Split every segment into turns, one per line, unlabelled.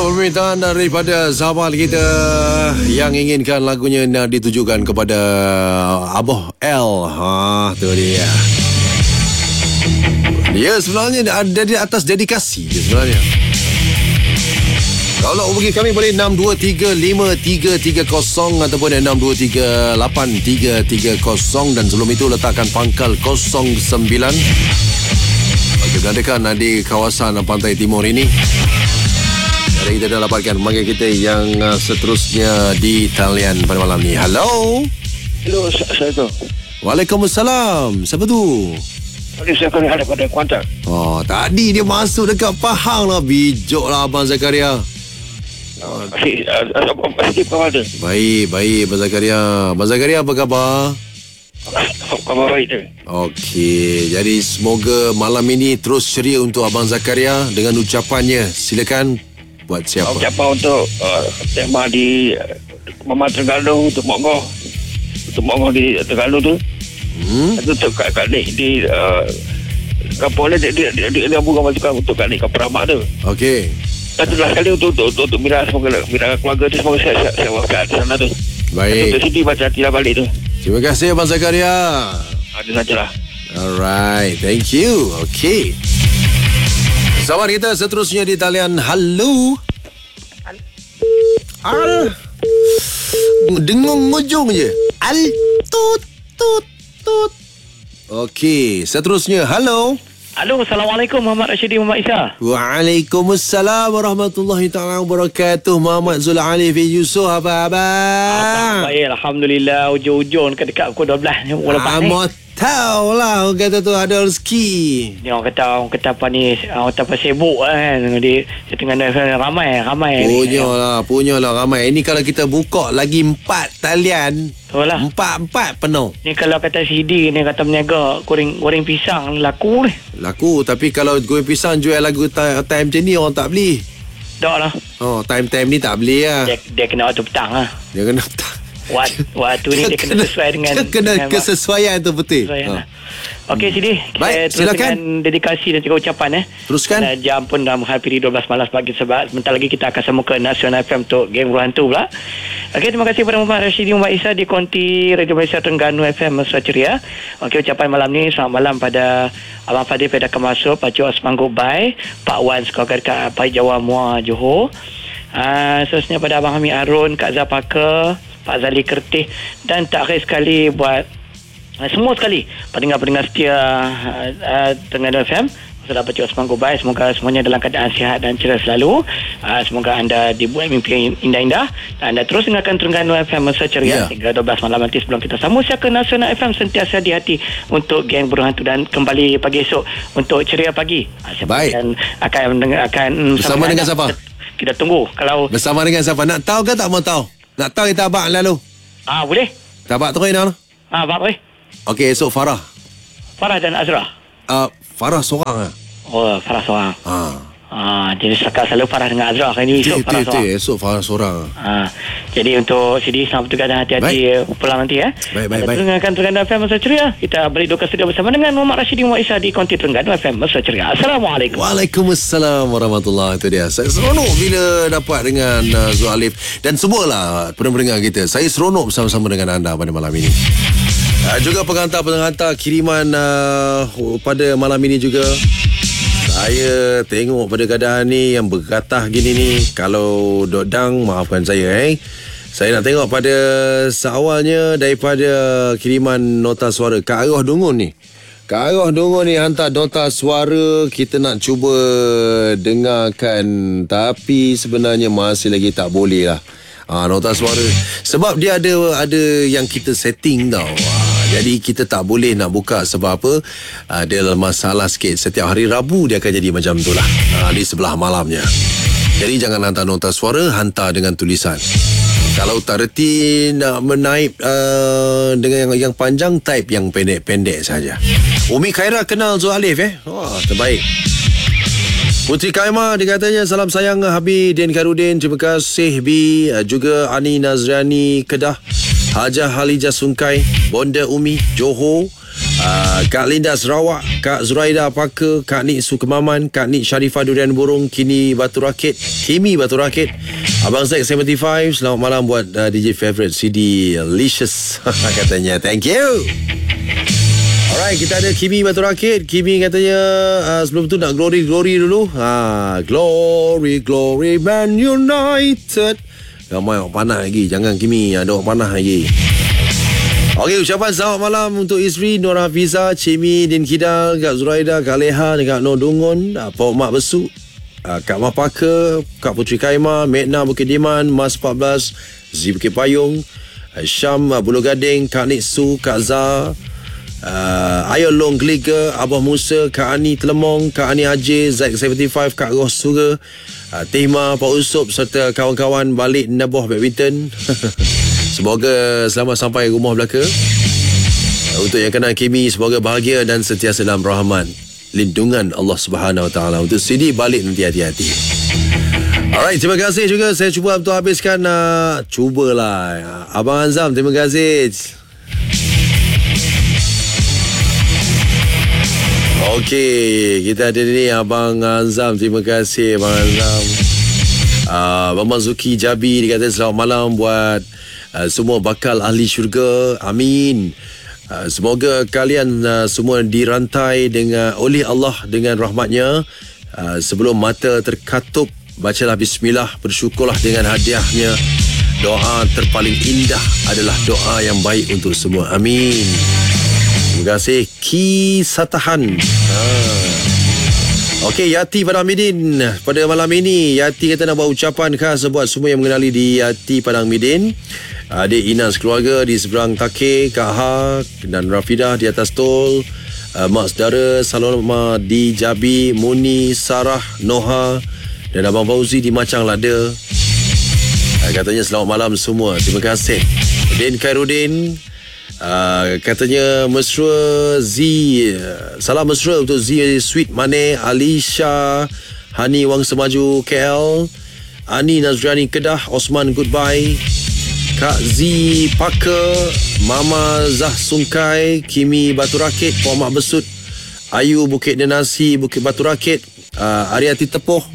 permintaan daripada sahabat kita yang inginkan lagunya nak ditujukan kepada Abah L. Tu dia. Dia sebenarnya ada di atas dedikasi dia sebenarnya. Kalau nak hubungi kami boleh 623-5330 ataupun 623-8330 dan sebelum itu letakkan pangkal 09 bagi beradakan di kawasan pantai timur ini. Jadi kita dah dapatkan pemanggil kita yang seterusnya di talian pada malam ni. Hello.
Hello, saya tu.
Waalaikumsalam. Siapa tu?
Tadi saya akan ada pada Kuantan.
Oh, tadi dia masuk dekat Pahang lah. Bijak lah Abang Zakaria.
Masih apa ada?
Baik Abang Zakaria. Abang Zakaria apa khabar?
Khabar baik tu.
Okey, jadi semoga malam ini terus ceria untuk Abang Zakaria dengan ucapannya. Silakan buat siapa?
Ucapan untuk tema di Mama Terengganu untuk Mak Ngoh di Terengganu tu. Itu untuk Kak Nik di kampung dia bukan masukkan untuk Kak Nik Kapal Ramak tu.
Okey.
Dan itulah sekali untuk Mira keluarga tu, semoga saya wakat di sana tu.
Baik.
Untuk Siti baca tidak balik tu.
Terima kasih Abang Zakaria.
Ada sajalah.
Alright, thank you. Okey. Sahabat kita seterusnya di talian. Halo. Al. Dengung ujung je. Al. Tut. Okey, seterusnya. Halo.
Halo, Assalamualaikum Muhammad Rashidi Muhammad Isa.
Waalaikumsalam warahmatullahi taala wabarakatuh. Muhammad Zul'alif Yusof, apa abang?
Baik, Alhamdulillah. Ujung-ujung dekat pukul 12 ni.
Tahu lah orang kata tu ada rezeki.
Ni orang kata apa ni, orang kata apa sibuk kan. Di tengah ramai
Punya lah ramai. Ini kalau kita buka lagi 4 talian.
Betul lah.
4 penuh.
Ni kalau kata CD ni kata berniaga goreng pisang laku ni.
Laku, tapi kalau goreng pisang jual lagu time macam ni orang tak beli.
Tak lah.
Oh, time ni tak beli lah.
Dia kena waktu petang lah.
Dia kena petang.
Waktu ni dia kena sesuai dengan
kesesuaian tu betul.
Lah. Okey Sidi,
baik,
terus
silakan
dengan dedikasi dan juga ucapan
teruskan.
Jam pun dah menghampiri 12 malam sebab sebentar lagi kita akan sambung ke Nasional FM untuk Geng Berhantu pula. Okey, terima kasih kepada Muhammad Rashidi Muhammad Isa di konti Radio Malaysia Terengganu FM Mesra Ceria. Okey, ucapan malam ni selamat malam pada Abang Fadil Pedah Kemasuk, Pak Cik Osman Gobai, Pak Wan sekolah dekat Pak Jawa Muar Johor. Seterusnya pada Abang Hamid Arun, Kak Zapaka, Pak Zali Kertih dan terakhir sekali buat semua sekali pendengar-pendengar setia Terengganu FM. Saudara Pak Cik Osman Gobai, semoga semuanya dalam keadaan sihat dan ceria selalu. Semoga anda dibuat mimpi indah-indah dan anda terus dengarkan Terengganu FM Mesra Ceria hingga 12 malam nanti sebelum kita sambung siar ke Nasional FM sentiasa di hati untuk Geng Berhantu dan kembali pagi esok untuk Ceria Pagi.
Baik.
Akan
bersama dengan siapa?
Kita tunggu. Kalau
bersama dengan siapa? Nak tahu ke tak mau tahu? Nak tahu kita abang lalu?
Boleh.
Tabak tu nak?
Abang boleh.
Okey, esok Farah
dan Azra.
Farah seorang
Oh, Farah seorang. Jadi selalu Farah dengan Azra. Ini esok Farah seorang.
Esok Farah seorang.
Jadi untuk CD selamat bertugas dan hati-hati pulang nanti
Baik.
Dengarkan Terengganu FM Mesra Ceria. Kita beri duka sedia bersama dengan Muhammad Rashidi Muhammad Isa di konti Terengganu FM Mesra Ceria. Assalamualaikum.
Waalaikumsalam warahmatullahi. Itu dia. Saya seronok bila dapat dengan Zul'alif dan semualah pendengar kita. Saya seronok bersama-sama dengan anda pada malam ini. Juga penghantar kiriman pada malam ini juga. Saya tengok pada keadaan ni yang bergatah gini ni. Kalau dodang, maafkan saya Saya nak tengok pada seawalnya daripada kiriman nota suara Kak Arwah Dungun ni. Kak Arwah Dungun ni hantar nota suara. Kita nak cuba dengarkan, tapi sebenarnya masih lagi tak boleh lah. Nota suara. Sebab dia ada yang kita setting tau. Jadi kita tak boleh nak buka sebab apa? Ada masalah sikit. Setiap hari Rabu dia akan jadi macam tu lah. Di sebelah malamnya. Jadi jangan hantar nota suara, hantar dengan tulisan. Kalau tak reti nak menaip dengan yang panjang, type yang pendek-pendek saja. Umi Khaira kenal Zul'alif terbaik. Putri Kaimah dia katanya salam sayang Habib Din Karudin. Terima kasih Bi. Juga Ani Nazriani Kedah, Hajah Halijah Sungkai, Bonda Umi Johor, Kak Linda Sarawak, Kak Zuraida Parker, Kak Nik Sukemaman, Kak Nik Sharifah Durian Burung, Kimi Batu Rakit, Abang Zack 75. Selamat malam buat DJ favorite CD Licious katanya. Thank you. Alright, kita ada Kimi Batu Rakit. Kimi katanya sebelum tu nak Glory dulu. Glory Man United. Ramai orang panah lagi. Jangan Kimi, ada orang panah lagi. Okey, ucapan selamat malam untuk isteri Nora Hafiza, Cimi Din Kidal, Kak Zuraida, Kak Leha, Kak Nur Dungun, Pak Mak Besuk, Kak Mah Parker, Kak Putri Kaima, Medna Bukit Diman, Mas 14, Z Bukit Payung, Syam Bulu Gading, Kak Nik Su, Kak Zah, Ayol Long Gliga, Abah Musa, Kak Ani Telemong, Kak Ani Haji, Zack 75, Kak Ros Suga, Tehma, Pak Usup serta kawan-kawan balik Naboh Badminton. Semoga selamat sampai rumah belaka. Untuk yang kenal Kimi, semoga bahagia dan sentiasa dalam rahmat lindungan Allah Subhanahu Wa Taala. Untuk CD balik nanti hati-hati. Alright, terima kasih juga. Saya cuba untuk habiskan. Cubalah Abang Azam, terima kasih. Okey, kita ada ni Abang Azam. Terima kasih Abang Azam. Abang Zuki Jabi dia kata selamat malam buat semua bakal ahli syurga. Amin. Semoga kalian semua dirantai oleh Allah dengan rahmatnya. Sebelum mata terkatup, bacalah bismillah, bersyukurlah dengan hadiahnya. Doa terpaling indah adalah doa yang baik untuk semua. Amin. Terima kasih Ki Satahan. Okey, Yati Padang Midin. Pada malam ini Yati kata nak buat ucapan khas buat semua yang mengenali di Yati Padang Midin. Adik Ina sekeluarga di seberang Takir, Kak Ha dan Rafidah di atas tol, Mak Saudara Saloma di Jabi, Muni, Sarah, Noha dan Abang Fauzi di Macang Lada. Katanya selamat malam semua. Terima kasih. Din Khairuddin katanya mesra Z. Salam mesra untuk Z Sweet Mane, Alisha, Hani Wang Semaju KL, Ani Nazriani Kedah, Osman Goodbye, Kak Z Parker, Mama Zah Sungkai, Kimi Batu Rakit, Pak Mak Besut, Ayu Bukit Denasi, Bukit Batu Rakit, Ariati Tepoh,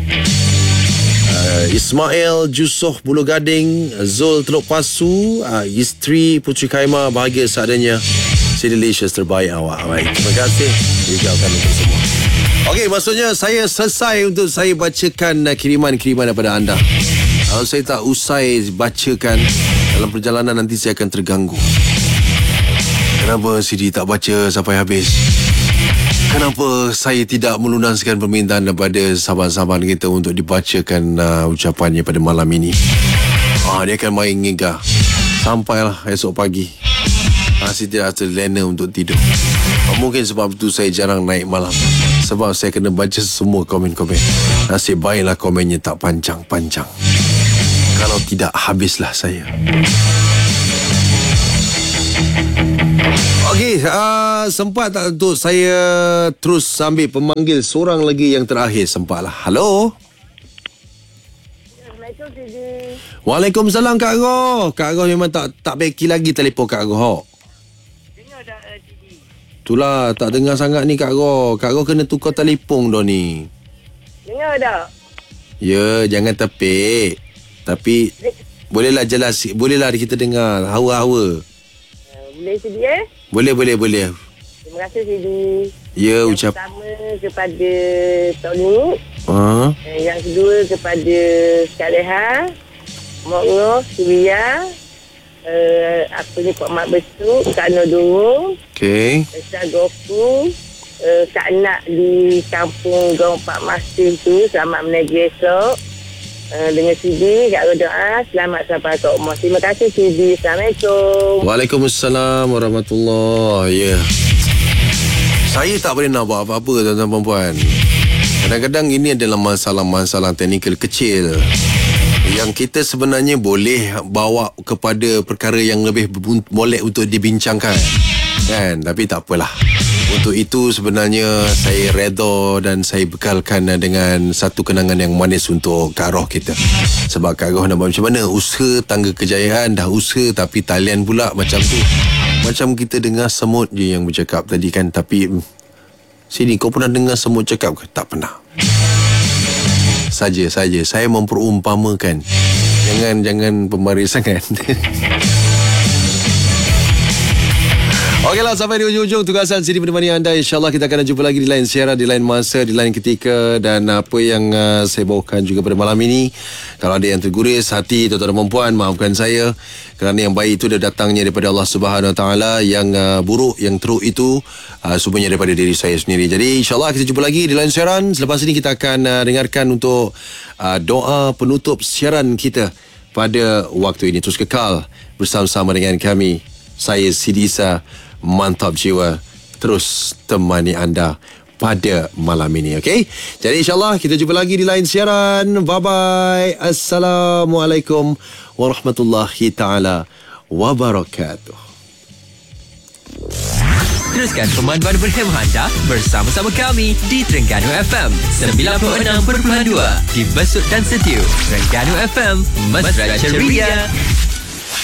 Ismail Jusoh Bulu Gading, Zul Teluk Pasu, isteri Putri Kaima bahagia seadanya. Delicious terbaik awak. Baik, terima kasih ucapkan untuk semua. Okey, maksudnya saya selesai untuk saya bacakan kiriman-kiriman daripada anda. Kalau saya tak usai bacakan dalam perjalanan, nanti saya akan terganggu. Kenapa CD tak baca sampai habis? Kenapa saya tidak melunaskan permintaan daripada sahabat-sahabat kita untuk dibacakan ucapannya pada malam ini? Dia akan main ngigah sampailah esok pagi. Saya tidak terlena untuk tidur. Mungkin sebab itu saya jarang naik malam, sebab saya kena baca semua komen-komen. Nasib baiklah komennya tak panjang-panjang. Kalau tidak, habislah saya. Okey, sempat tak untuk saya terus ambil pemanggil seorang lagi yang terakhir? Sempatlah. Halo.
Assalamualaikum, Sidi.
Waalaikumsalam, Kak Roh. Kak Roh memang tak beki lagi telefon Kak Roh.
Dengar tak, Sidi?
Itulah, tak dengar sangat ni Kak Roh. Kak Roh kena tukar telefon dah ni.
Dengar tak?
Ya, jangan tepik. Tapi bolehlah jelas, bolehlah kita dengar hawa-hawa.
Boleh, Sidi,
Boleh.
Terima kasih, Sidi.
Ya,
Yang
ucap.
pertama kepada Tony. Yang kedua kepada Kak Leha, Mak Nur, Suria, Pak Mak Besuk, Kak Nur Durung,
Okey.
Kak Goku, Kak Nak di kampung Gaung Pak Masih tu. Selamat menaiki esok. Dengan CD, Kak berdoa selamat sampai ke rumah. Terima kasih, CD. Assalamualaikum.
Waalaikumsalam warahmatullahi. Ya. Saya tak boleh nak buat apa-apa, tuan-tuan perempuan. Kadang-kadang ini adalah masalah-masalah teknikal kecil yang kita sebenarnya boleh bawa kepada perkara yang lebih molek untuk dibincangkan, kan? Tapi tak apalah. Untuk itu sebenarnya saya redha dan saya bekalkan dengan satu kenangan yang manis untuk Kak Roh kita. Sebab Kak Roh nak buat macam mana? Usaha tangga kejayaan, dah usaha tapi talian pula macam tu. Macam kita dengar semut je yang bercakap tadi kan. Tapi sini, kau pernah dengar semut cakap ke? Tak pernah. Saja saya memperumpamakan. Jangan pemaris sangat. Okeylah, sampai di ujung-ujung tugasan Sidi menemani anda. InsyaAllah kita akan jumpa lagi di lain siaran, di lain masa, di lain ketika. Dan apa yang saya bawakan juga pada malam ini, kalau ada yang terguris hati tuan-tuan dan puan, maafkan saya. Kerana yang baik itu datangnya daripada Allah Subhanahu Wa Taala. Yang buruk, yang teruk itu semuanya daripada diri saya sendiri. Jadi insyaAllah kita jumpa lagi di lain siaran. Selepas ini kita akan dengarkan untuk doa penutup siaran kita pada waktu ini. Terus kekal bersama-sama dengan kami. Saya Sidi Isa, mantap jiwa, terus temani anda pada malam ini, okey? Jadi insyaAllah kita jumpa lagi di lain siaran. Bye-bye. Assalamualaikum warahmatullahi ta'ala wabarakatuh.
Teruskan pemanduan berhemah anda bersama-sama kami di Terengganu FM 96.2 di Besut dan Setiu. Terengganu FM, Mesra Ceria.